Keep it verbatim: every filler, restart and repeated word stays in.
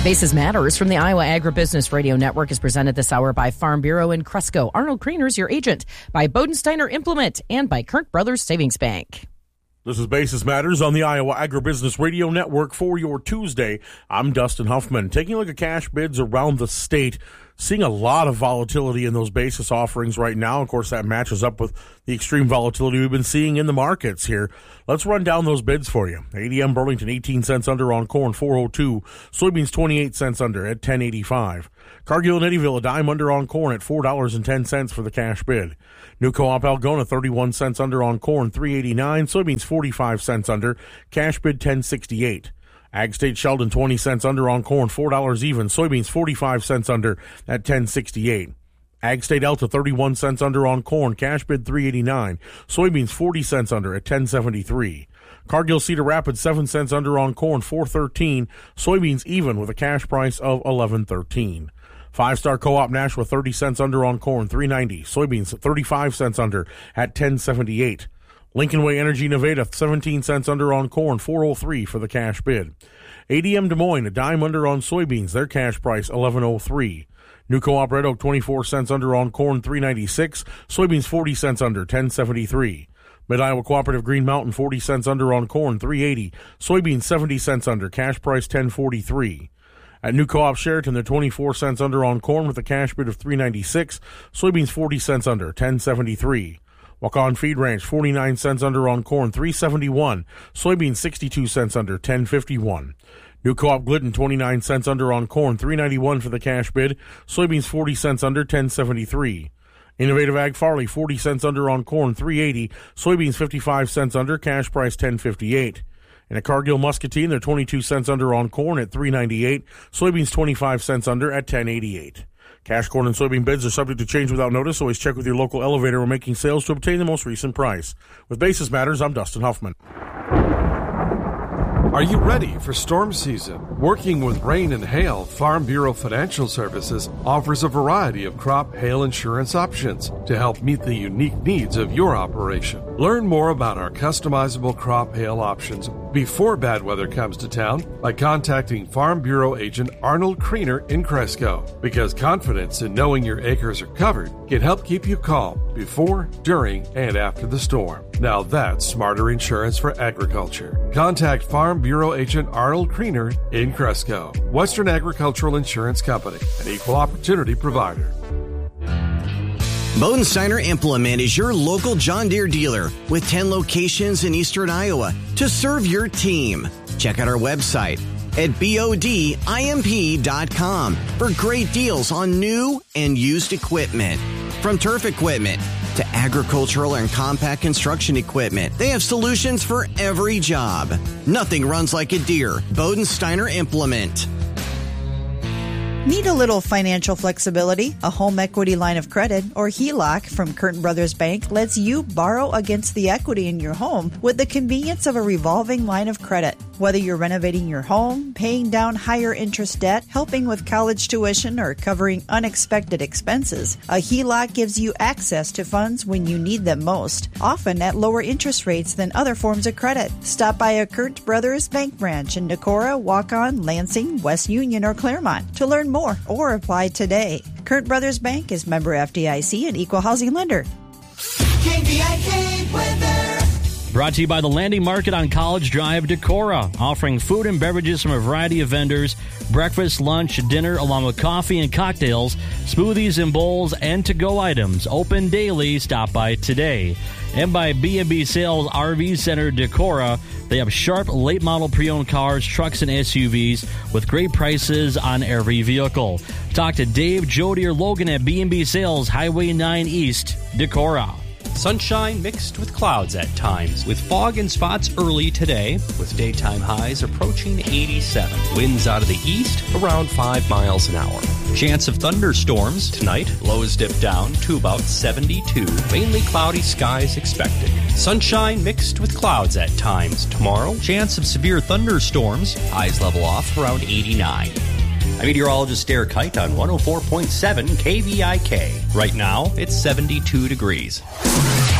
Basis Matters from the Iowa Agribusiness Radio Network is presented this hour by Farm Bureau in Cresco. Arnold Kriener's your agent, by Bodensteiner Implement, and by Kern Brothers Savings Bank. This is Basis Matters on the Iowa Agribusiness Radio Network for your Tuesday. I'm Dustin Huffman. Taking a look at cash bids around the state. Seeing a lot of volatility in those basis offerings right now. Of course, that matches up with the extreme volatility we've been seeing in the markets here. Let's run down those bids for you. A D M Burlington, eighteen cents under on corn, four oh two. Soybeans, twenty-eight cents under at ten eighty-five. Cargill and Eddyville, a dime under on corn at four dollars and ten cents for the cash bid. New Co-op Algona, thirty-one cents under on corn, three eighty-nine. Soybeans, forty-five cents under. Cash bid, ten sixty-eight. Ag State Sheldon, twenty cents under on corn, four dollars even. Soybeans, forty-five cents under at ten sixty-eight. Ag State Elta, thirty-one cents under on corn, cash bid three eighty-nine. Soybeans, forty cents under at ten seventy-three. Cargill Cedar Rapids, seven cents under on corn, four thirteen. Soybeans even with a cash price of eleven thirteen. Five Star Co-op Nashua, thirty cents under on corn, three ninety. Soybeans, thirty-five cents under at ten seventy-eight. Lincoln Way Energy Nevada, seventeen cents under on corn, four oh three for the cash bid. A D M Des Moines, a dime under on soybeans, their cash price eleven oh three. New Co-op Red Oak, twenty-four cents under on corn, three ninety-six. Soybeans, forty cents under, ten seventy-three. Mid-Iowa Cooperative Green Mountain, forty cents under on corn, three eighty. Soybeans, seventy cents under, cash price ten forty-three. At New Co-op Sheraton, they're twenty-four cents under on corn with a cash bid of three ninety-six. Soybeans, forty cents under, ten seventy-three. Waukon Feed Ranch, forty-nine cents under on corn, three seventy-one. Soybeans, sixty-two cents under, ten fifty-one. New Co-op Glidden, twenty-nine cents under on corn, three ninety-one for the cash bid. Soybeans, forty cents under, ten seventy-three. Innovative Ag Farley, forty cents under on corn, three eighty. Soybeans, fifty-five cents under, cash price ten fifty-eight. And at Cargill Muscatine, they're twenty-two cents under on corn at three ninety-eight. Soybeans, twenty-five cents under at ten eighty-eight. Cash corn and soybean bids are subject to change without notice. Always check with your local elevator when making sales to obtain the most recent price. With Basis Matters, I'm Dustin Huffman. Are you ready for storm season? Working with rain and hail, Farm Bureau Financial Services offers a variety of crop hail insurance options to help meet the unique needs of your operation. Learn more about our customizable crop hail options before bad weather comes to town by contacting Farm Bureau agent Arnold Kriener in Cresco, because confidence in knowing your acres are covered can help keep you calm before, during, and after the storm. Now that's smarter insurance for agriculture. Contact Farm Bureau agent Arnold Kriener in Cresco. Western Agricultural Insurance Company, an equal opportunity provider. Bodensteiner Implement is your local John Deere dealer with ten locations in eastern Iowa to serve your team. Check out our website at B O D I M P dot com for great deals on new and used equipment. From turf equipment to agricultural and compact construction equipment, they have solutions for every job. Nothing runs like a Deere. Bodensteiner Implement. Need a little financial flexibility? A home equity line of credit, or H E L O C, from Kern Brothers Bank lets you borrow against the equity in your home with the convenience of a revolving line of credit. Whether you're renovating your home, paying down higher interest debt, helping with college tuition, or covering unexpected expenses, a H E L O C gives you access to funds when you need them most, often at lower interest rates than other forms of credit. Stop by a Kern Brothers Bank branch in Decorah, Waukon, Lansing, West Union, or Claremont to learn more or apply today. Kern Brothers Bank is member F D I C and equal housing lender. K V I K weather. Brought to you by the Landing Market on College Drive, Decorah, offering food and beverages from a variety of vendors, breakfast, lunch, dinner, along with coffee and cocktails, smoothies and bowls, and to-go items. Open daily. Stop by today. And by B and B Sales R V Center, Decorah. They have sharp, late-model pre-owned cars, trucks, and S U Vs with great prices on every vehicle. Talk to Dave, Jody, or Logan at B and B Sales, Highway nine East, Decorah. Sunshine mixed with clouds at times, with fog and spots early today, with daytime highs approaching eighty-seven. Winds out of the east around five miles an hour. Chance of thunderstorms tonight. Lows dip down to about seventy-two. Mainly cloudy skies expected. Sunshine mixed with clouds at times tomorrow. Chance of severe thunderstorms. Highs level off around eighty-nine. I'm meteorologist Derek Kite on one oh four point seven K V I K. Right now, it's seventy-two degrees.